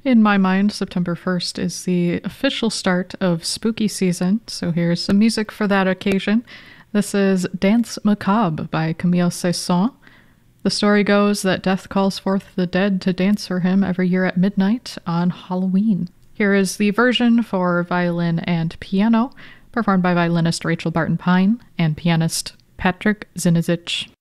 In my mind, September 1st is the official start of spooky season, so here's some music for that occasion. This is Dance Macabre by Camille Saint-Saëns. The story goes that Death calls forth the dead to dance for him every year at midnight on Halloween. Here is the version for violin and piano, performed by violinist Rachel Barton Pine and pianist Patrick Zinizich.